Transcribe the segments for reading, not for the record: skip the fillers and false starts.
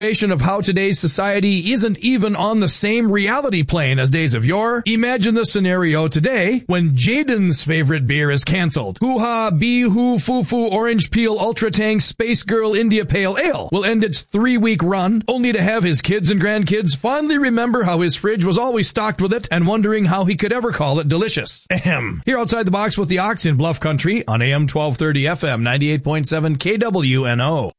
Of how today's society isn't even on the same reality plane as days of yore. Imagine the scenario today when Jaden's favorite beer is canceled. Hoo-ha, Bee-hoo, Foo-foo, Orange Peel, Ultra Tang, Space Girl, India Pale Ale will end its 3-week run, only to have his kids and grandkids fondly remember how his fridge was always stocked with it and wondering how he could ever call it delicious. Ahem. Here outside the box with the Ox in Bluff Country on AM 1230 FM 98.7 KWNO.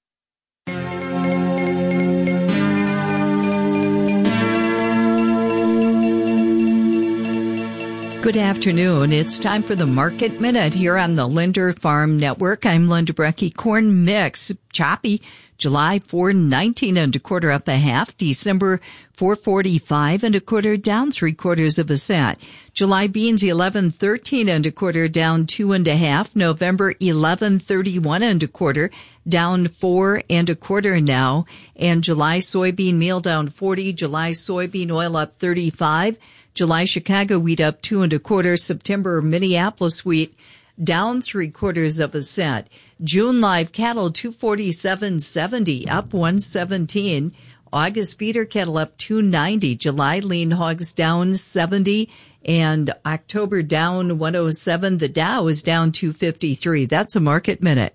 Good afternoon. It's time for the Market Minute here on the Linder Farm Network. I'm Linda Brecky. Corn mix, choppy. July 4.19 1/4 up a half. December 4.45 1/4 down 3/4 of a cent. July beans 11.13 1/4 down 2 1/2. November 11.31 1/4 down 4 1/4 now. And July soybean meal down 40. July soybean oil up 35. July Chicago wheat up 2 1/4. September Minneapolis wheat down 3/4 of a cent. June live cattle 247.70 up 117. August feeder cattle up 290. July lean hogs down 70 and October down 107. The Dow is down 253. That's a Market Minute.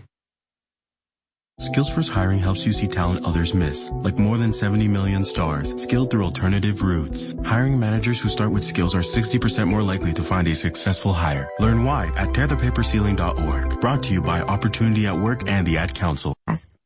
Skills First Hiring helps you see talent others miss, like more than 70 million stars, skilled through alternative routes. Hiring managers who start with skills are 60% more likely to find a successful hire. Learn why at tearthepaperceiling.org. Brought to you by Opportunity at Work and the Ad Council. Yes.